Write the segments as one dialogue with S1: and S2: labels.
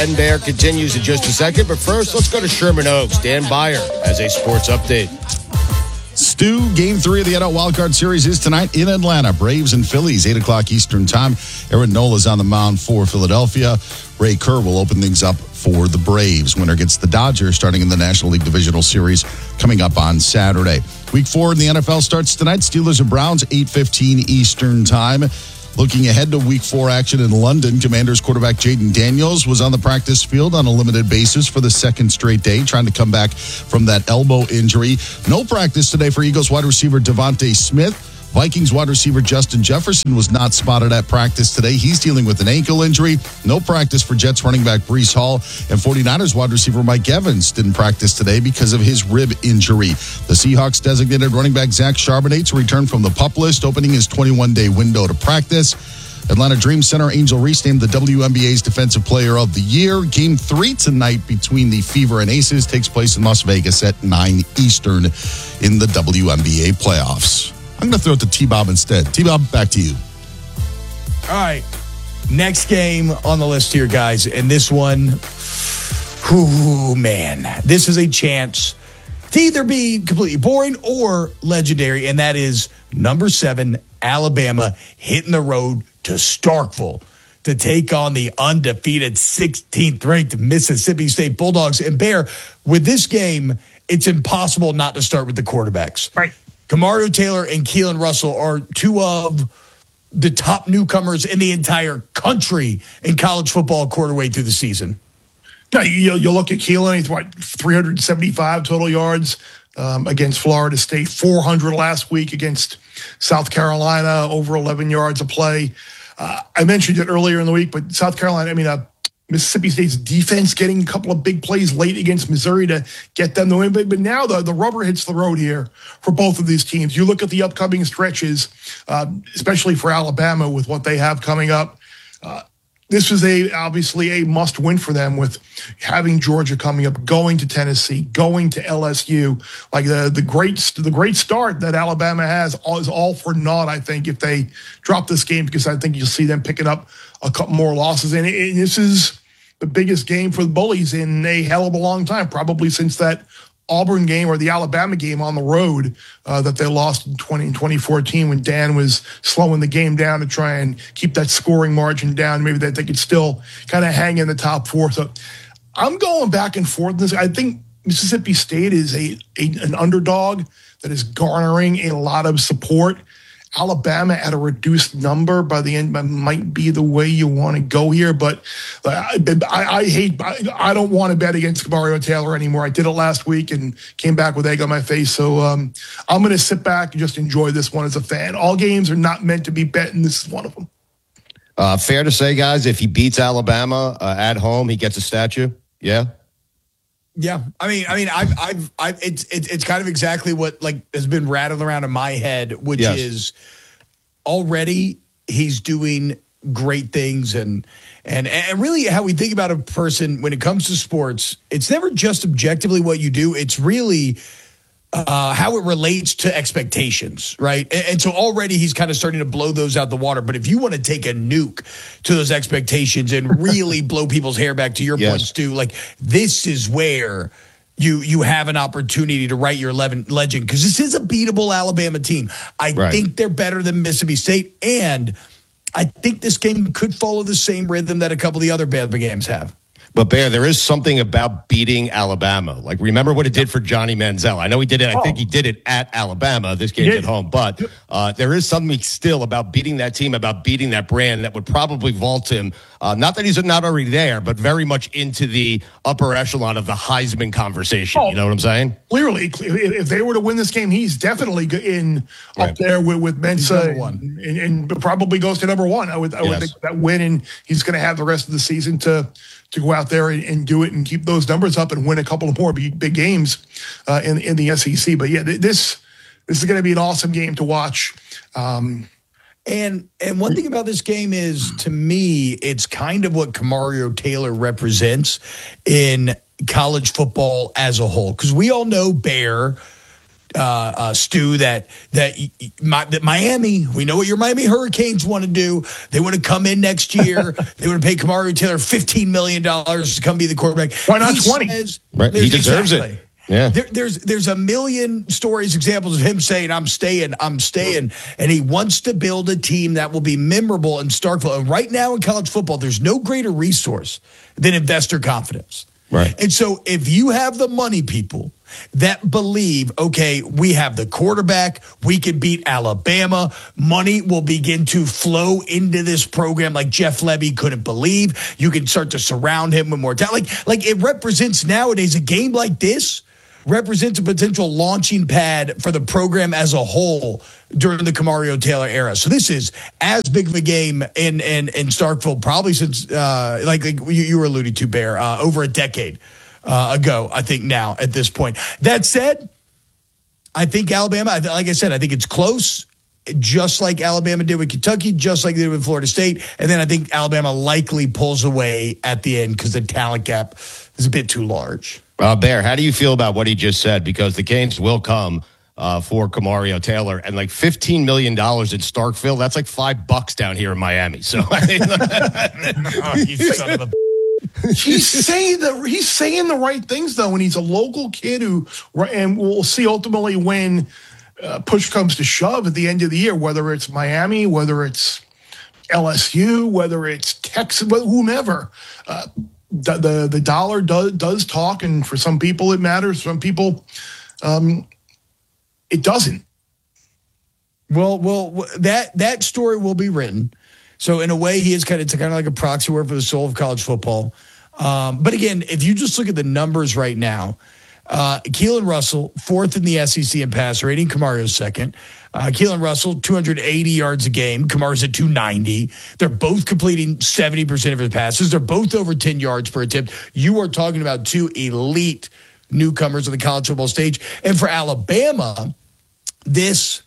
S1: and Bear continues in just a second. But first, let's go to Sherman Oaks. Dan Byer has a sports update.
S2: Stu, Game 3 of the NL Wildcard Series is tonight in Atlanta. Braves and Phillies, 8 o'clock Eastern Time. Aaron Nola's on the mound for Philadelphia. Ray Kerr will open things up for the Braves. Winner gets the Dodgers starting in the National League Divisional Series coming up on Saturday. Week 4 in the NFL starts tonight. Steelers and Browns, 8:15 Eastern Time. Looking ahead to Week 4 action in London, Commanders quarterback Jaden Daniels was on the practice field on a limited basis for the second straight day, trying to come back from that elbow injury. No practice today for Eagles wide receiver Devontae Smith. Vikings wide receiver Justin Jefferson was not spotted at practice today. He's dealing with an ankle injury. No practice for Jets running back Breece Hall. And 49ers wide receiver Mike Evans didn't practice today because of his rib injury. The Seahawks designated running back Zach Charbonnet to return from the PUP list, opening his 21-day window to practice. Atlanta Dream Center Angel Reese named the WNBA's Defensive Player of the Year. Game 3 tonight between the Fever and Aces takes place in Las Vegas at 9 Eastern in the WNBA playoffs. I'm going to throw it to T-Bob instead. T-Bob, back to you.
S3: All right. Next game on the list here, guys. And this one, man. This is a chance to either be completely boring or legendary, and that is number 7, Alabama, hitting the road to Starkville to take on the undefeated 16th-ranked Mississippi State Bulldogs. And Bear, with this game, it's impossible not to start with the quarterbacks.
S4: Right.
S3: Kamario Taylor and Keelan Russell are two of the top newcomers in the entire country in college football quarter way through the season.
S4: No, you look at Keelan, he's 375 total yards against Florida State, 400 last week against South Carolina, over 11 yards a play. I mentioned it earlier in the week, but South Carolina, Mississippi State's defense getting a couple of big plays late against Missouri to get them the win. But now the rubber hits the road here for both of these teams. You look at the upcoming stretches, especially for Alabama with what they have coming up. This is obviously a must win for them with having Georgia coming up, going to Tennessee, going to LSU. Like the great start that Alabama has is all for naught, I think, if they drop this game, because I think you'll see them picking up a couple more losses. And this is the biggest game for the Bullies in a hell of a long time, probably since that Auburn game or the Alabama game on the road that they lost in 2014 when Dan was slowing the game down to try and keep that scoring margin down. Maybe that they could still kind of hang in the top 4. So I'm going back and forth. I think Mississippi State is an underdog that is garnering a lot of support. Alabama at a reduced number by the end might be the way you want to go here, but I don't want to bet against Kamario Taylor anymore. I did it last week and came back with egg on my face, so I'm going to sit back and just enjoy this one as a fan. All games are not meant to be bet, and this is one of them.
S1: Fair to say, guys, if he beats Alabama at home, he gets a statue? Yeah?
S3: Yeah, it's kind of exactly what has been rattling around in my head, which is already he's doing great things, and really how we think about a person when it comes to sports. It's never just objectively what you do; it's really how it relates to expectations, right? And so already he's kind of starting to blow those out the water. But if you want to take a nuke to those expectations and really blow people's hair back, to your point, Stu, this is where you have an opportunity to write your legend, because this is a beatable Alabama team. I think they're better than Mississippi State, and I think this game could follow the same rhythm that a couple of the other Bama games have.
S1: But, Bear, there is something about beating Alabama. Remember what it did for Johnny Manziel. I know he did it. I think he did it at Alabama. This game's at home. But there is something still about beating that team, about beating that brand that would probably vault him. Not that he's not already there, but very much into the upper echelon of the Heisman conversation. You know what I'm saying?
S4: Clearly, if they were to win this game, he's definitely up there with Mensa and probably goes to number 1. I would think that win, and he's going to have the rest of the season to go out there and do it and keep those numbers up and win a couple of more big games in the SEC. But yeah, this is going to be an awesome game to watch.
S3: And one thing about this game is, to me, it's kind of what Kamario Taylor represents in college football as a whole. Because we all know Bear, Stu, that Miami, we know what your Miami Hurricanes want to do. They want to come in next year. They want to pay Kamari Taylor $15 million to come be the quarterback.
S4: Why not 20?
S1: Right. He deserves it. Yeah.
S3: There's a million stories, examples of him saying, I'm staying. And he wants to build a team that will be memorable in Starkville. And right now in college football, there's no greater resource than investor confidence.
S1: Right.
S3: And so if you have the money people that believe, okay, we have the quarterback, we can beat Alabama, money will begin to flow into this program like Jeff Levy couldn't believe. You can start to surround him with more talent. Like it represents nowadays a game like this represents a potential launching pad for the program as a whole during the Kamari Taylor era. So this is as big of a game in Starkville probably since, like you were alluding to, Bear, over a decade ago, I think now at this point. That said, I think Alabama, like I said, I think it's close, just like Alabama did with Kentucky, just like they did with Florida State. And then I think Alabama likely pulls away at the end because the talent gap is a bit too large.
S1: Bear, how do you feel about what he just said? Because the Canes will come for Kamari Taylor, and like $15 million in Starkville, that's like $5 down here in Miami. So,
S3: you son of a.
S4: He's saying the right things though, and he's a local kid and we'll see ultimately when push comes to shove at the end of the year, whether it's Miami, whether it's LSU, whether it's Texas, whomever. The dollar does talk, and for some people it matters. Some people, it doesn't.
S3: Well, that story will be written. So in a way, he is kind of like a proxy word for the soul of college football. But again, if you just look at the numbers right now, Keelan Russell, fourth in the SEC in pass rating. Kamari's second. Keelan Russell, 280 yards a game. Kamari's at 290. They're both completing 70% of his passes. They're both over 10 yards per attempt. You are talking about two elite newcomers on the college football stage. And for Alabama, this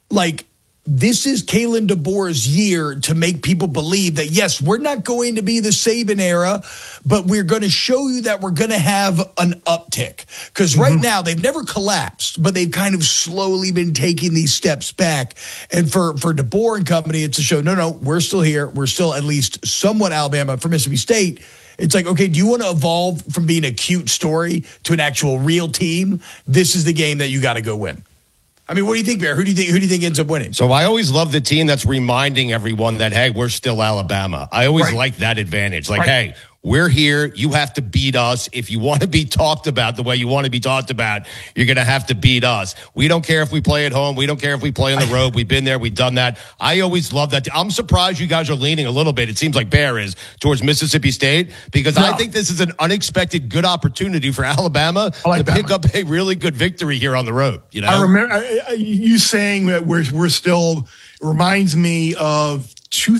S3: is Kalen DeBoer's year to make people believe that, yes, we're not going to be the Saban era, but we're going to show you that we're going to have an uptick. Because right now, they've never collapsed, but they've kind of slowly been taking these steps back. And for DeBoer and company, it's a show, no, we're still here. We're still at least somewhat Alabama. For Mississippi State, it's like, okay, do you want to evolve from being a cute story to an actual real team? This is the game that you got to go win. I mean, what do you think, Bear? Who do you think ends up winning?
S1: So I always love the team that's reminding everyone that, hey, we're still Alabama. I always like that advantage. Like, hey, we're here. You have to beat us. If you want to be talked about the way you want to be talked about, you're going to have to beat us. We don't care if we play at home. We don't care if we play on the road. We've been there. We've done that. I always love that. I'm surprised you guys are leaning a little bit. It seems like Bear is towards Mississippi State because I think this is an unexpected good opportunity for Alabama to pick up a really good victory here on the road. You know,
S4: I remember you saying that we're still reminds me of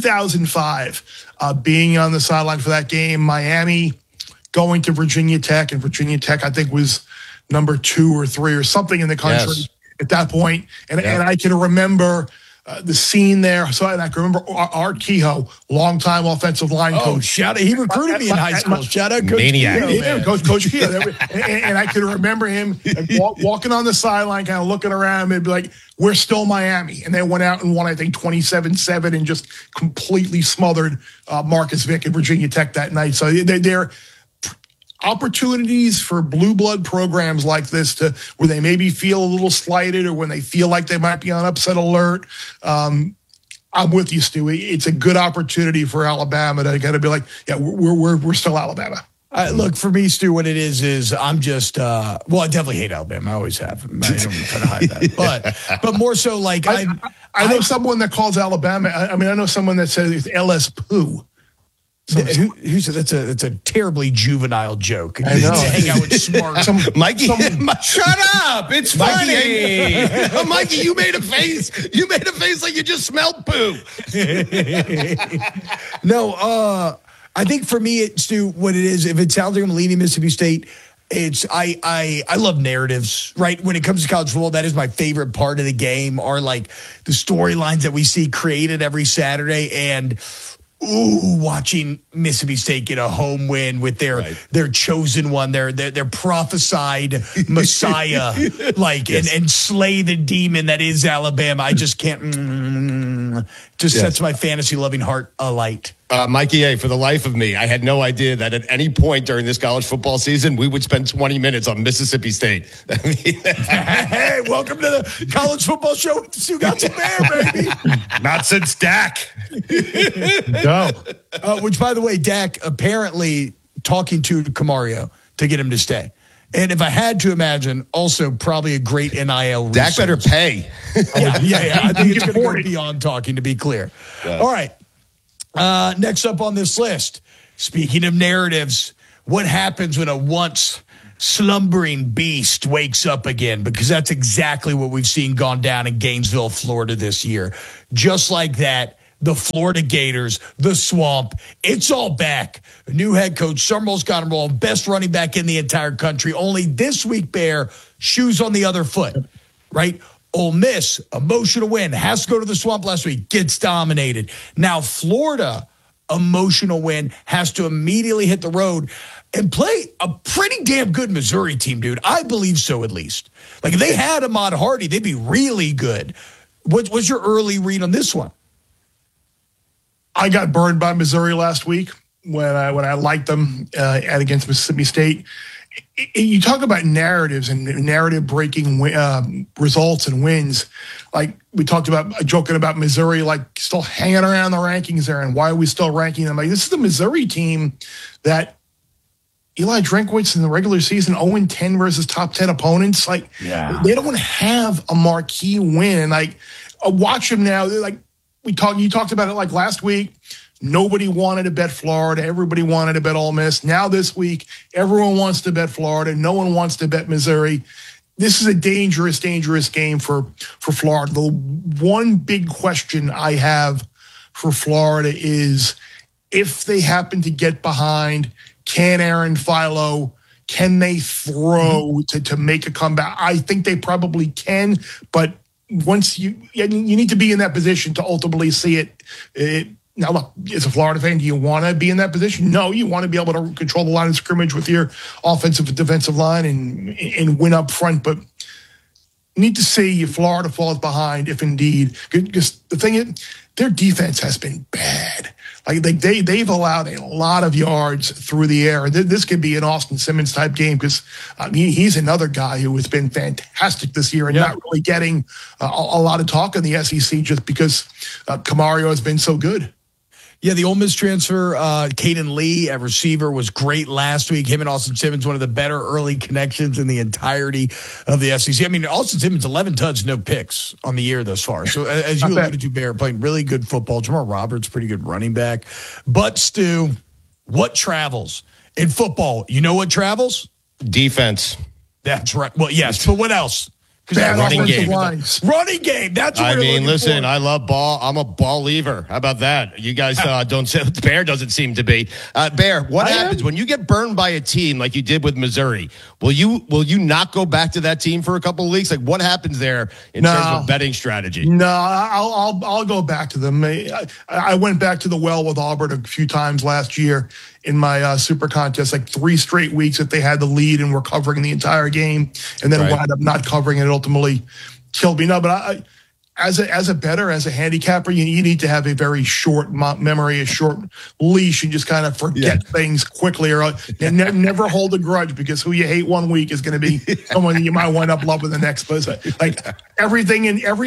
S4: 2005. Being on the sideline for that game, Miami going to Virginia Tech, and Virginia Tech, I think, was number 2 or 3 or something in the country at that point. And I can remember the scene there. So I can remember Art Kehoe, longtime offensive line coach.
S3: Shout out! He recruited me in high school. Shout out, Coach
S1: Maniac.
S3: Kehoe,
S4: Coach Kehoe. And I can remember him walking on the sideline, kind of looking around and be like, we're still Miami. And they went out and won, I think, 27-7 and just completely smothered Marcus Vick and Virginia Tech that night. So they're opportunities for blue blood programs like this where they maybe feel a little slighted or when they feel like they might be on upset alert. I'm with you, Stu. It's a good opportunity for Alabama to kind of be like, yeah, we're still Alabama.
S3: Look, for me, Stu, what it is I'm just, I definitely hate Alabama. I always have. I don't try to hide that. But more so, like,
S4: I know someone that calls Alabama. I know someone that says it's LS Poo.
S3: Who said that's a terribly juvenile joke?
S4: I know.
S3: Hang out with smart.
S1: Mikey, shut up! It's funny. Mikey, you made a face. You made a face like you just smelled poo.
S3: No, I think for me, Stu, what it is, if it sounds like I'm leaning Mississippi State, it's I love narratives, right? When it comes to college football, that is my favorite part of the game, are like the storylines that we see created every Saturday. And watching Mississippi State get a home win with their chosen one, their prophesied Messiah, and slay the demon that is Alabama. I just can't. Sets my fantasy loving heart alight.
S1: Mikey A, for the life of me, I had no idea that at any point during this college football season, we would spend 20 minutes on Mississippi State.
S3: Hey, welcome to the college football show with the Stugotz Bear, baby.
S4: Not since Dak.
S3: No. Which, by the way, Dak apparently talking to Camario to get him to stay. And if I had to imagine, also probably a great NIL resource.
S1: Dak better pay.
S3: Yeah. I think it's going to go beyond talking, to be clear. Yeah. All right. Next up on this list, speaking of narratives, what happens when a once slumbering beast wakes up again? Because that's exactly what we've seen gone down in Gainesville, Florida this year. Just like that, the Florida Gators, the Swamp, it's all back. A new head coach, Summerall's got him rolling, best running back in the entire country. Only this week, Bear, shoes on the other foot, right? Ole Miss, emotional win, has to go to the Swamp last week, gets dominated. Now Florida, emotional win, has to immediately hit the road and play a pretty damn good Missouri team, dude. I believe so, at least. Like, if they had Ahmad Hardy, they'd be really good. What's your early read on this one?
S4: I got burned by Missouri last week when I liked them against Mississippi State. You talk about narratives and narrative breaking results and wins. Like we talked about, joking about Missouri, like still hanging around the rankings there. And why are we still ranking them? Like, this is the Missouri team that Eli Drinkwitz in the regular season 0-10 versus top 10 opponents. Like, they don't have a marquee win. Like, watch them now. They're like, you talked about it like last week. Nobody wanted to bet Florida. Everybody wanted to bet Ole Miss. Now this week, everyone wants to bet Florida. No one wants to bet Missouri. This is a dangerous, dangerous game for Florida. The one big question I have for Florida is if they happen to get behind, can Aaron Philo, can they throw to make a comeback? I think they probably can, but once you need to be in that position to ultimately see it. Now, look, as a Florida fan, do you want to be in that position? No, you want to be able to control the line of scrimmage with your offensive and defensive line and win up front. But you need to see if Florida falls behind, if indeed. Because the thing is, their defense has been bad. Like they've allowed a lot of yards through the air. This could be an Austin Simmons type game because he's another guy who has been fantastic this year and not really getting a lot of talk in the SEC just because Camario has been so good.
S3: Yeah, the Ole Miss transfer, Caden Lee at receiver, was great last week. Him and Austin Simmons, one of the better early connections in the entirety of the SEC. I mean, Austin Simmons, 11 touchdowns, no picks on the year thus far. So as you alluded to, Bear, playing really good football. Jamal Roberts, pretty good running back. But, Stu, what travels in football? You know what travels?
S1: Defense.
S3: That's right. Well, yes, but what else?
S1: Running game.
S3: Running game. That's what
S1: listen, I love ball. I'm a ball lever. How about that? You guys don't say Bear doesn't seem to be. Bear, what happens when you get burned by a team like you did with Missouri? Will you not go back to that team for a couple of weeks? Like, what happens there in terms of betting strategy?
S4: No, I'll go back to them. I went back to the well with Auburn a few times last year in my super contest, like 3 straight weeks that they had the lead and were covering the entire game and then wound up not covering it, ultimately killed me. No, but as a bettor, as a handicapper, you need to have a very short memory, a short leash, and just kind of forget things quickly, or never hold a grudge, because who you hate one week is going to be someone that you might wind up loving the next. But like everything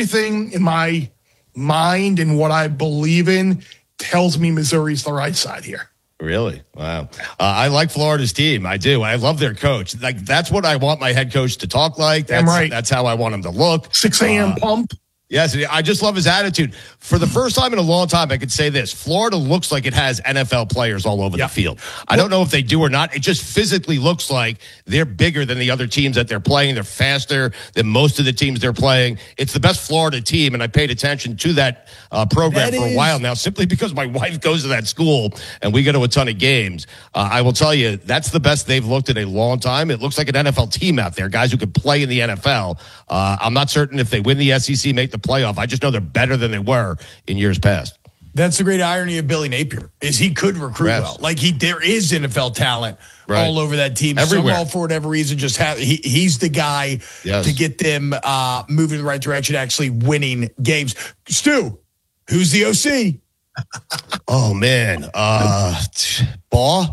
S4: in my mind and what I believe in tells me Missouri's the right side here.
S1: Really? Wow. I like Florida's team. I do. I love their coach. Like, that's what I want my head coach to talk like. That's how I want him to look.
S4: 6 a.m. pump.
S1: Yes, I just love his attitude. For the first time in a long time, I could say this. Florida looks like it has NFL players all over the field. I don't know if they do or not. It just physically looks like they're bigger than the other teams that they're playing. They're faster than most of the teams they're playing. It's the best Florida team, and I paid attention to that program for a while now, simply because my wife goes to that school, and we go to a ton of games. I will tell you, that's the best they've looked in a long time. It looks like an NFL team out there, guys who could play in the NFL. I'm not certain if they win the SEC, make the playoff. I just know they're better than they were in years past.
S3: That's the great irony of Billy Napier is he could recruit well. Like there is NFL talent all over that team.
S1: Everywhere.
S3: Somehow, for whatever reason, he's the guy to get them moving in the right direction, actually winning games. Stu, who's the OC?
S1: Oh man, Baugh.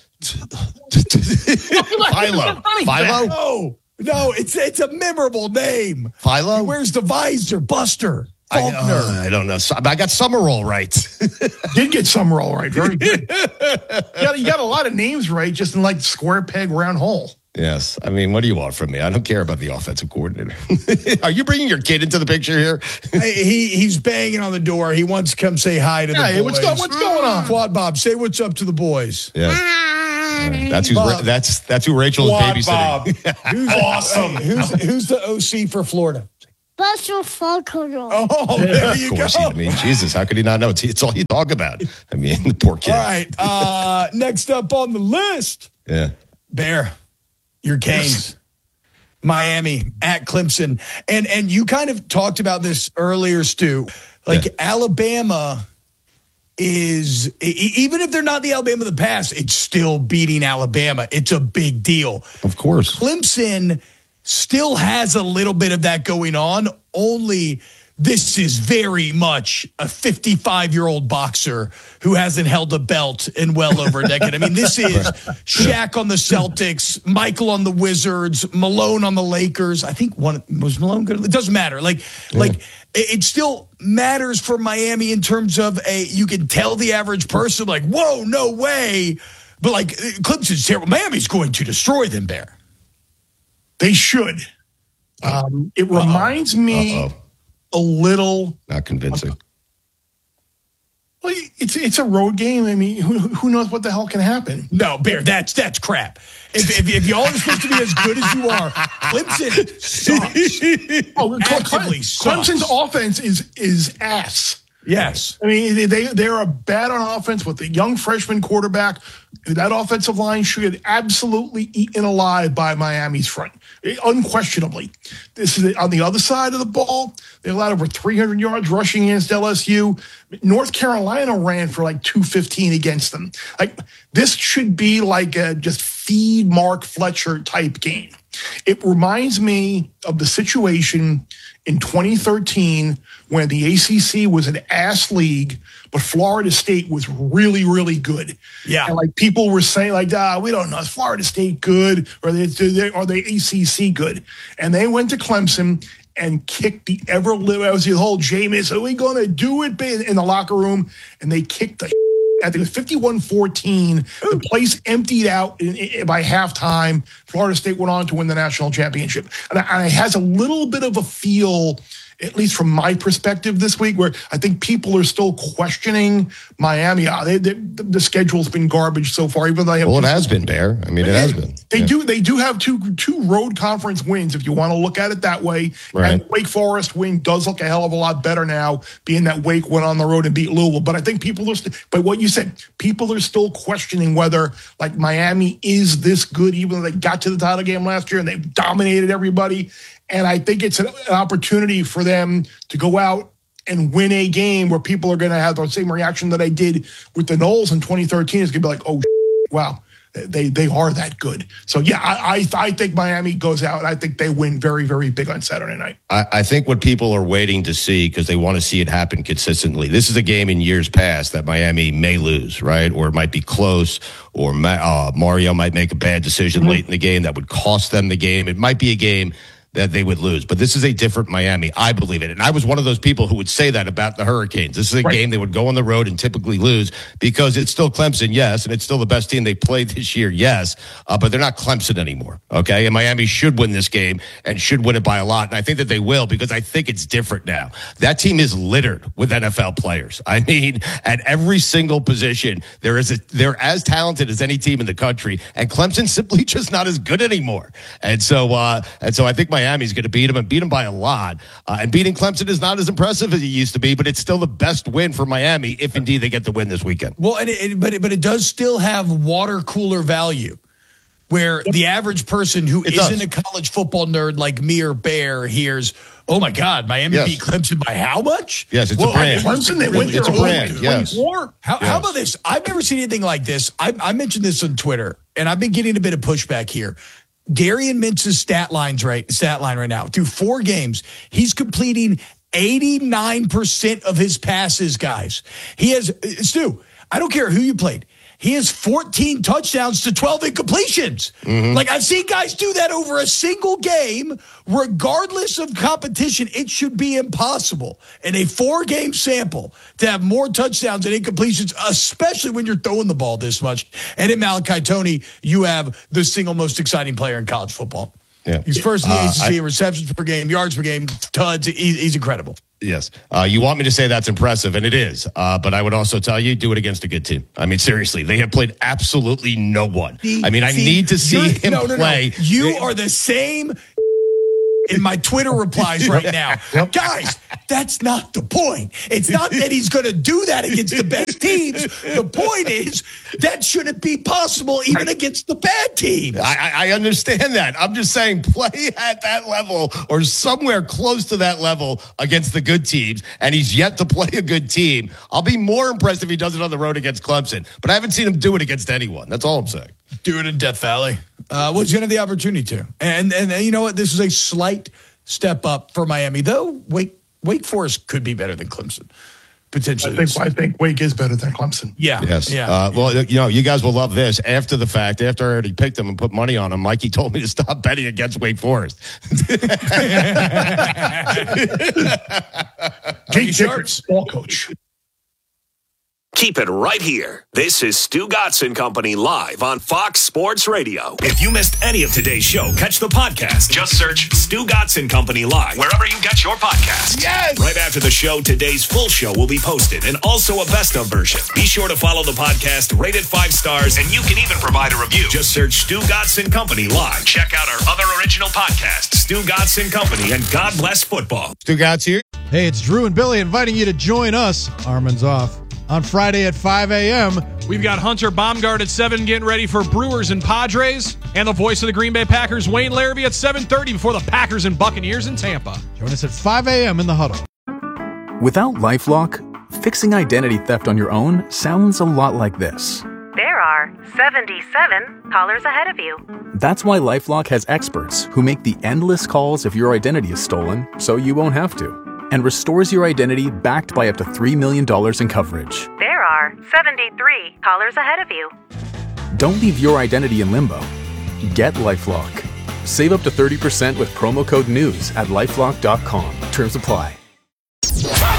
S1: Philo?
S3: No, it's a memorable name.
S1: Philo?
S3: Where's the visor? Buster. Faulkner.
S1: I don't know. I got Summerall right.
S4: Did get Summerall right. Very good. You got a lot of names right, just in like square peg, round hole.
S1: Yes. I mean, what do you want from me? I don't care about the offensive coordinator. Are you bringing your kid into the picture here?
S3: He's banging on the door. He wants to come say hi to the boys.
S4: What's going on?
S3: Quad Bob, say what's up to the boys.
S1: Yeah. That's who Rachel is babysitting.
S3: Who's awesome. Who's the OC for Florida?
S5: Buster Faulkner.
S3: Oh, there you go.
S1: I mean, Jesus, how could he not know? It's all you talk about. I mean, the poor kid.
S3: All right. Next up on the list.
S1: Yeah.
S3: Bear, your Canes. Miami at Clemson. And you kind of talked about this earlier, Stu. Alabama is, even if they're not the Alabama of the past, it's still beating Alabama. It's a big deal.
S1: Of course.
S3: Clemson still has a little bit of that going on, only this is very much a 55-year-old boxer who hasn't held a belt in well over a decade. I mean, this is Shaq on the Celtics, Michael on the Wizards, Malone on the Lakers. I think was Malone good? It doesn't matter. It still matters for Miami in terms of you can tell the average person, like, whoa, no way. But Clemson's terrible. Miami's going to destroy them, Bear.
S4: They should. It reminds me a little.
S1: Not convincing.
S4: Well, it's a road game. I mean, who knows what the hell can happen?
S3: No, Bear, that's crap. If y'all are supposed to be as good as you are, Clemson sucks.
S4: Clemson's offense is ass.
S3: Yes.
S4: I mean, they are bad on offense with the young freshman quarterback. That offensive line should get absolutely eaten alive by Miami's front. Unquestionably. This is on the other side of the ball. They allowed over 300 yards rushing against LSU. North Carolina ran for 215 against them. This should be just feed Mark Fletcher type game. It reminds me of the situation in 2013 when the ACC was an ass league, but Florida State was really, really good.
S3: Yeah.
S4: And people were saying we don't know, is Florida State good or are they ACC good? And they went to Clemson and kicked the whole Jameis, are we going to do it in the locker room? And they kicked the I think it was 51-14. The place emptied out by halftime. Florida State went on to win the national championship. And it has a little bit of a feel, at least from my perspective this week, where I think people are still questioning Miami. The schedule's been garbage so far, even though
S1: it has been, Bear. I mean, it has been.
S4: They do have two road conference wins, if you want to look at it that way.
S1: Right.
S4: And Wake Forest win does look a hell of a lot better now, being that Wake went on the road and beat Louisville. But I think but what you said, people are still questioning whether Miami is this good, even though they got to the title game last year and they dominated everybody. And I think it's an opportunity for them to go out and win a game where people are going to have the same reaction that I did with the Noles in 2013. It's going to be like, oh, wow, they are that good. So, yeah, I think Miami goes out. I think they win very, very big on Saturday night.
S1: I think what people are waiting to see, because they want to see it happen consistently, this is a game in years past that Miami may lose, right? Or it might be close, or Mario might make a bad decision late in the game that would cost them the game. It might be a game that they would lose. But this is a different Miami. I believe it. And I was one of those people who would say that about the Hurricanes. This is a game they would go on the road and typically lose because it's still Clemson, yes, and it's still the best team they played this year, yes, but they're not Clemson anymore, okay? And Miami should win this game and should win it by a lot. And I think that they will because I think it's different now. That team is littered with NFL players. I mean, at every single position, they're as talented as any team in the country, and Clemson's simply just not as good anymore. And so I think Miami's going to beat them and beat them by a lot. And beating Clemson is not as impressive as it used to be, but it's still the best win for Miami if indeed they get the win this weekend.
S3: Well, but it does still have water cooler value where the average person who isn't a college football nerd like me or Bear hears, oh my God, Miami beat Clemson by how much?
S1: Yes, it's a brand.
S4: Clemson, they went
S1: it's a brand. Yes.
S3: How about this? I've never seen anything like this. I mentioned this on Twitter, and I've been getting a bit of pushback here. Darian Mintz's stat line right now. Through 4 games, he's completing 89% of his passes, guys. He has, Stu, I don't care who you played. He has 14 touchdowns to 12 incompletions. Mm-hmm. Like, I've seen guys do that over a single game, regardless of competition. It should be impossible in a 4-game sample to have more touchdowns and incompletions, especially when you're throwing the ball this much. And in Malachi Toney, you have the single most exciting player in college football.
S1: Yeah.
S3: He's first in the ACC in receptions per game, yards per game, tuds. He's incredible.
S1: Yes. You want me to say that's impressive, and it is. But I would also tell you, do it against a good team. I mean, seriously, they have played absolutely no one. I need to see him play.
S3: No. You are the same in my Twitter replies right now. Guys, that's not the point. It's not that he's going to do that against the best teams. The point is that shouldn't be possible even against the bad teams.
S1: I understand that. I'm just saying play at that level or somewhere close to that level against the good teams, and he's yet to play a good team. I'll be more impressed if he does it on the road against Clemson, but I haven't seen him do it against anyone. That's all I'm saying.
S3: Do it in Death Valley. Well, he's going to have the opportunity to. And you know what? This is a slight step up for Miami, though. Wake Forest could be better than Clemson, potentially.
S4: I think Wake is better than Clemson.
S3: Yeah.
S1: Yes.
S3: Yeah.
S1: Well, you guys will love this. After the fact, after I already picked them and put money on them, Mikey told me to stop betting against Wake Forest.
S4: Jake Sharp's ball coach.
S6: Keep it right here. This is Stu Gotson Company live on Fox Sports Radio. If you missed any of today's show, catch the podcast. Just search Stu Gotson Company live wherever you get your podcasts.
S1: Yes!
S6: Right after the show, today's full show will be posted and also a best of version. Be sure to follow the podcast, rate it 5 stars, and you can even provide a review. Just search Stu Gotson Company live. Check out our other original podcasts, Stu Gotson Company and God Bless Football.
S1: Stu Gotz here.
S7: Hey, it's Drew and Billy inviting you to join us. Armin's off. On Friday at 5 a.m.
S8: We've got Hunter Baumgart at 7 getting ready for Brewers and Padres. And the voice of the Green Bay Packers, Wayne Larrabee, at 7:30 before the Packers and Buccaneers in Tampa.
S7: Join us at 5 a.m. in the huddle.
S9: Without LifeLock, fixing identity theft on your own sounds a lot like this.
S10: There are 77 callers ahead of you.
S9: That's why LifeLock has experts who make the endless calls if your identity is stolen, so you won't have to. And restores your identity backed by up to $3 million in coverage.
S10: There are 73 callers ahead of you.
S9: Don't leave your identity in limbo. Get LifeLock. Save up to 30% with promo code NEWS at LifeLock.com. Terms apply.
S11: Touchdown!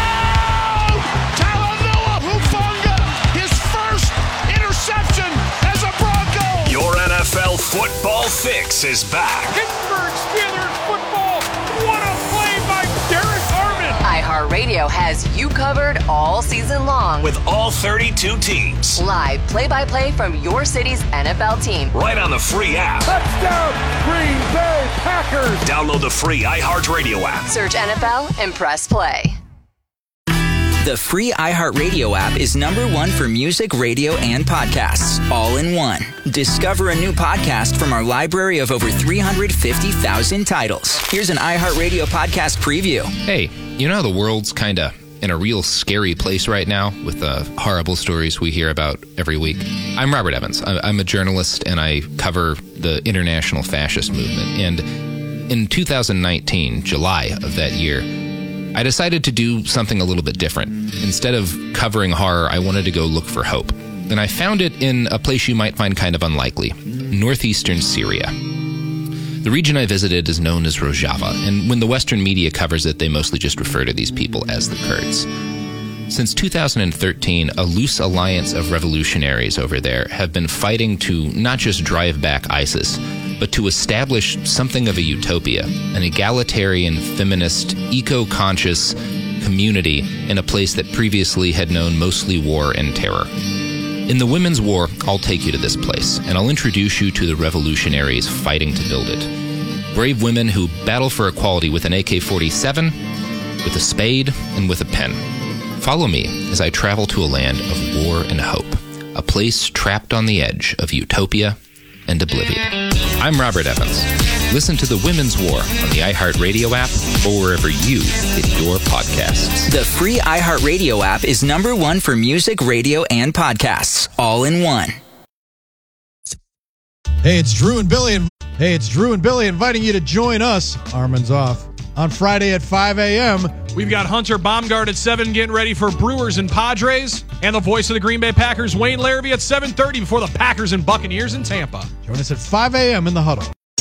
S11: Talanoa Hufanga, his first interception as a Bronco.
S6: Your NFL football fix is back.
S11: Pittsburgh Steelers football. What a play by Derek Harmon.
S12: iHeartRadio has you covered all season long.
S6: With all 32 teams.
S12: Live play-by-play from your city's NFL team.
S6: Right on the free app.
S11: Touchdown, Green Bay Packers.
S6: Download the free iHeartRadio app.
S12: Search NFL and press play.
S13: The free iHeartRadio app is #1 for music, radio, and podcasts, all in one. Discover a new podcast from our library of over 350,000 titles. Here's an iHeartRadio podcast preview.
S14: Hey, you know how the world's kind of in a real scary place right now with the horrible stories we hear about every week? I'm Robert Evans. I'm a journalist, and I cover the international fascist movement. And in 2019, July of that year, I decided to do something a little bit different. Instead of covering horror, I wanted to go look for hope. And I found it in a place you might find kind of unlikely, northeastern Syria. The region I visited is known as Rojava, and when the Western media covers it, they mostly just refer to these people as the Kurds. Since 2013, a loose alliance of revolutionaries over there have been fighting to not just drive back ISIS, but to establish something of a utopia, an egalitarian, feminist, eco-conscious community in a place that previously had known mostly war and terror. In the Women's War, I'll take you to this place, and I'll introduce you to the revolutionaries fighting to build it. Brave women who battle for equality with an AK-47, with a spade, and with a pen. Follow me as I travel to a land of war and hope, a place trapped on the edge of utopia and oblivion. I'm Robert Evans. Listen to The Women's War on the iHeartRadio app or wherever you get your podcasts.
S13: The free iHeartRadio app is #1 for music, radio, and podcasts, all in one.
S7: Hey, it's Drew and Billy inviting you to join us, Armin's Off, on Friday at 5 a.m.
S8: We've got Hunter Baumgart at 7 getting ready for Brewers and Padres, and the voice of the Green Bay Packers, Wayne Larrabee, at 7:30 before the Packers and Buccaneers in Tampa.
S7: Join us at 5 a.m. in the huddle.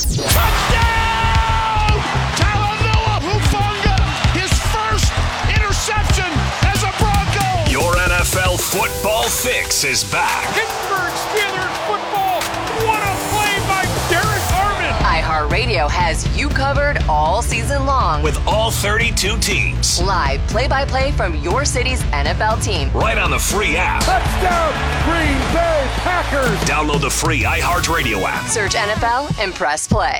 S11: Touchdown! Talanoa Hufanga, his first interception as a Bronco.
S6: Your NFL football fix is back.
S11: Pittsburgh Steelers football. What a play by Derek Armand.
S12: iHeartRadio has you covered all season long
S6: With all 32 teams.
S12: live play-by-play from your city's NFL team.
S6: Right on the free app.
S11: Touchdown, Green Bay Packers.
S6: Download the free iHeartRadio app.
S12: Search NFL and press play.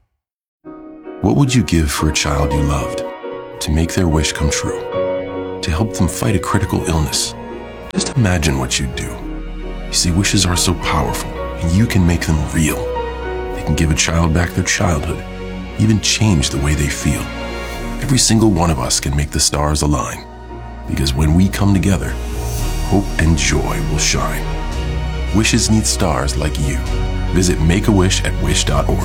S15: What would you give for a child you loved? To make their wish come true? To help them fight a critical illness? Just imagine what you'd do. You see, wishes are so powerful, and you can make them real. They can give a child back their childhood, even change the way they feel. Every single one of us can make the stars align. Because when we come together, hope and joy will shine. Wishes need stars like you. Visit Make-A-Wish at wish.org.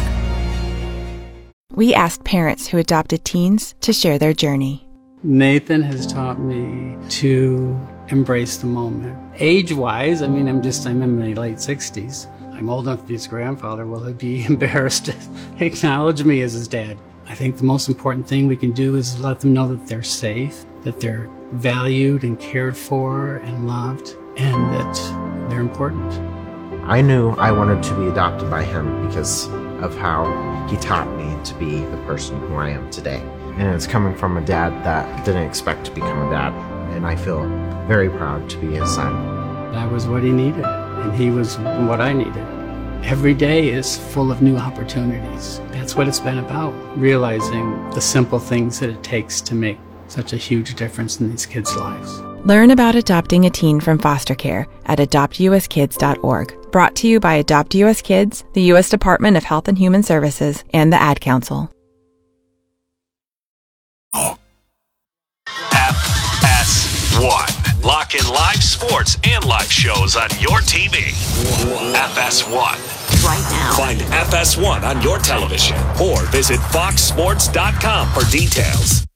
S16: We asked parents who adopted teens to share their journey.
S17: Nathan has taught me to embrace the moment. Age-wise, I'm in my late 60s. I'm old enough to be his grandfather. Will he be embarrassed to acknowledge me as his dad? I think the most important thing we can do is let them know that they're safe, that they're valued and cared for and loved, and that they're important.
S18: I knew I wanted to be adopted by him because of how he taught me to be the person who I am today. And it's coming from a dad that didn't expect to become a dad, and I feel very proud to be his son.
S17: That was what he needed, and he was what I needed. Every day is full of new opportunities. That's what it's been about, realizing the simple things that it takes to make such a huge difference in these kids' lives.
S16: Learn about adopting a teen from foster care at adoptuskids.org. Brought to you by Adopt U.S. Kids, the U.S. Department of Health and Human Services, and the Ad Council.
S6: FS1. Lock in live sports and live shows on your TV. FS1.
S19: Right now.
S6: Find FS1 on your television or visit foxsports.com for details.